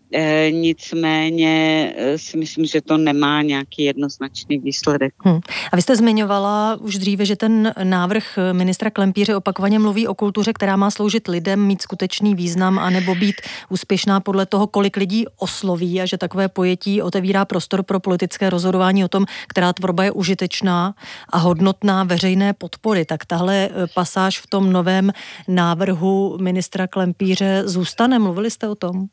Nicméně si myslím, že to nemá nějaký jednoznačný výsledek. A vy jste zmiňovala už dříve, že ten návrh ministra Klempíře opakovaně mluví o kultuře, která má sloužit lidem, mít skutečný význam anebo být úspěšná podle toho, kolik lidí osloví, a že takové pojetí otevírá prostor pro politické rozhodování o tom, která tvorba je užitečná a hodnotná veřejné podpory. Tak tahle pasáž v tom novém návrhu ministra Klempíře zůstane? Mluvili jste o tom?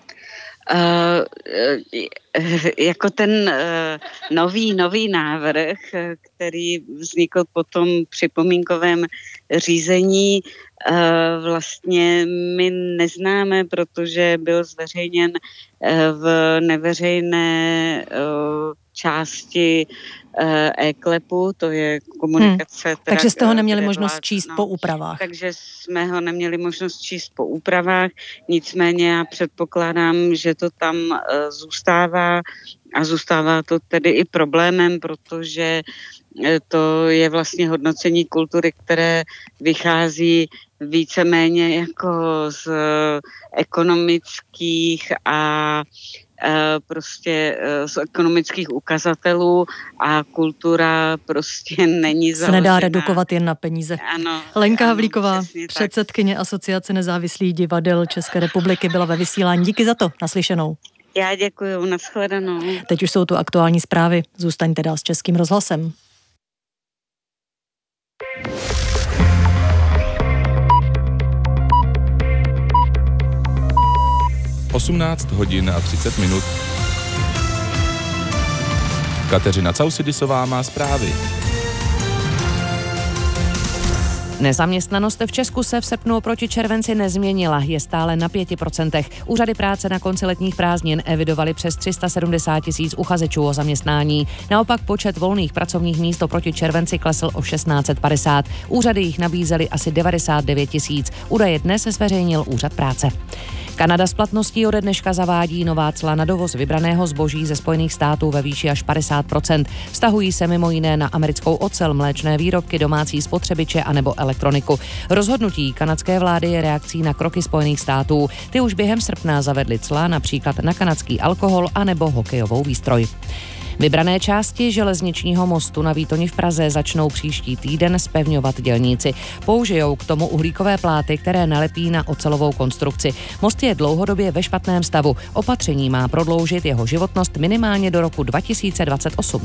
Jako ten nový návrh, který vznikl po tom připomínkovém řízení, vlastně my neznáme, protože byl zveřejněn v neveřejné části eKlepu, to je komunikace. Takže jste ho neměli možnost číst po úpravách. Takže jsme ho neměli možnost číst po úpravách, nicméně já předpokládám, že to tam zůstává a zůstává to tedy i problémem, protože to je vlastně hodnocení kultury, které vychází víceméně jako z ekonomických a prostě z ekonomických ukazatelů a kultura prostě není založená. Se nedá redukovat jen na peníze. Ano, Lenka Havlíková, předsedkyně Asociace nezávislých divadel České republiky, byla ve vysílání. Díky za to, naslyšenou. Já děkuju, nashledanou. Teď už jsou tu aktuální zprávy. Zůstaňte dál s Českým rozhlasem. Osmnáct hodin a 30 minut. Kateřina Causidisová má zprávy. Nezaměstnanost v Česku se v srpnu oproti červenci nezměnila, je stále na 5%. Úřady práce na konci letních prázdnin evidovaly přes 370 000 uchazečů o zaměstnání. Naopak počet volných pracovních míst oproti červenci klesl o 1650. Úřady jich nabízely asi 99 000. Údaje dnes zveřejnil Úřad práce. Kanada s platností ode dneška zavádí nová cla na dovoz vybraného zboží ze Spojených států ve výši až 50%. Vztahují se mimo jiné na americkou ocel, mléčné výrobky, domácí spotřebiče anebo elektroniku. Rozhodnutí kanadské vlády je reakcí na kroky Spojených států. Ty už během srpna zavedly cla například na kanadský alkohol anebo hokejovou výstroj. Vybrané části železničního mostu na Výtoni v Praze začnou příští týden zpevňovat dělníci. Použijou k tomu uhlíkové pláty, které nalepí na ocelovou konstrukci. Most je dlouhodobě ve špatném stavu. Opatření má prodloužit jeho životnost minimálně do roku 2028.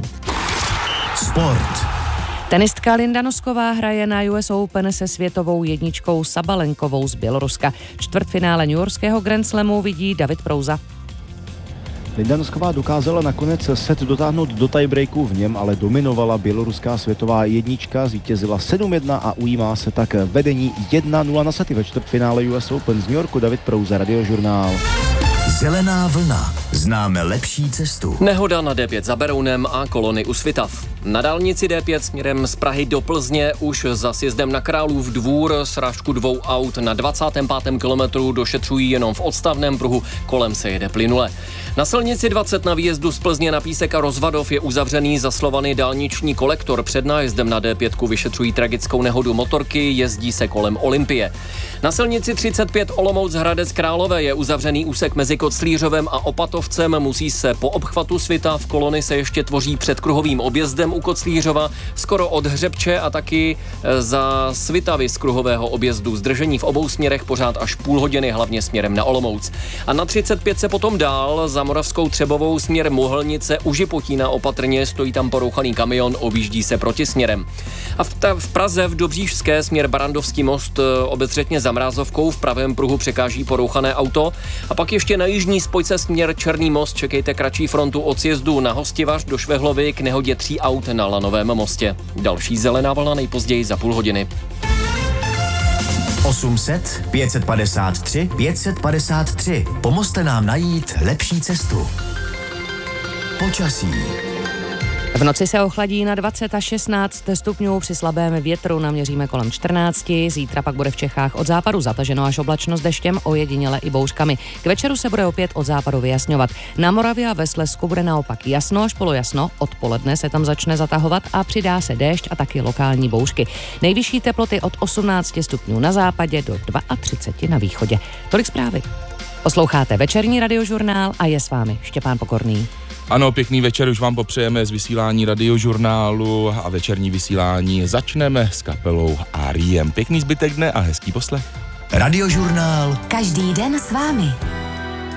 Sport. Tenistka Linda Nosková hraje na US Open se světovou jedničkou Sabalenkovou z Běloruska. Čtvrtfinále newyorského Grand Slamu vidí David Prouza. Linda Nosková dokázala nakonec set dotáhnout do tiebreaku, v něm ale dominovala běloruská světová jednička, zvítězila 7-1 a ujímá se tak vedení 1-0 na sety ve čtvrtfinále US Open z New Yorku. David Prouza, Radiožurnál. Zelená vlna. Známe lepší cestu. Nehoda na D5 za Berounem a kolony u Svitav. Na dálnici D5 směrem z Prahy do Plzně už za sjezdem na Králův Dvůr srážku 2 aut na 25. kilometru došetřují jenom v odstavném pruhu, kolem se jede plynule. Na silnici 20 na výjezdu z Plzně na Písek a Rozvadov je uzavřený za Slovany dálniční kolektor. Před nájezdem na D5 vyšetřují tragickou nehodu motorky, jezdí se kolem Olympie. Na silnici 35 Olomouc Hradec Králové je uzavřený úsek mezi Koclířovem a Opatovcem, musí se po obchvatu Svitav, kolony se ještě tvoří před kruhovým objezdem u Koclířova, skoro od Hřebče a taky za Svitavy z kruhového objezdu. Zdržení v obou směrech pořád až půl hodiny, hlavně směrem na Olomouc. A na 35 se potom dál za Moravskou Třebovou směr Mohelnice u Žipotína opatrně, stojí tam porouchaný kamion, objíždí se protisměrem. A v Praze v Dobříšské směr Barandovský most obezřetně za Mrázovkou, v pravém pruhu překáží porouchané auto. A pak ještě na jižní spojce směr Černý most čekejte kratší frontu od sjezdu na Hostivař do Švehlovy k nehodě 3 aut na Lanovém mostě. Další zelená vlna nejpozději za půl hodiny. 800 553 553. Pomozte nám najít lepší cestu. Počasí. V noci se ochladí na 20 až 16 stupňů, při slabém větru naměříme kolem 14. Zítra pak bude v Čechách od západu zataženo až oblačno s deštěm, ojediněle i bouřkami. K večeru se bude opět od západu vyjasňovat. Na Moravě a ve Slezsku bude naopak jasno až polojasno, odpoledne se tam začne zatahovat a přidá se déšť a taky lokální bouřky. Nejvyšší teploty od 18 stupňů na západě do 32 na východě. Tolik zprávy. Posloucháte večerní radiožurnál a je s vámi Štěpán Pokorný. Ano, pěkný večer už vám popřejeme z vysílání radiožurnálu a večerní vysílání začneme s kapelou R.E.M. Pěkný zbytek dne a hezký poslech. Radiožurnál. Každý den s vámi.